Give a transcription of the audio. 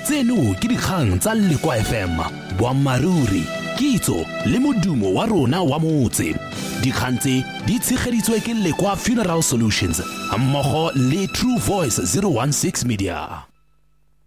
Tseno ke dikgang tsa Lekwa FM, boammaruri, kitso le modumo wa rona wa motse. Dikgang tse di tshegeditswe ke Lekwa Funeral Solutions mmogo le True Voice 016 Media.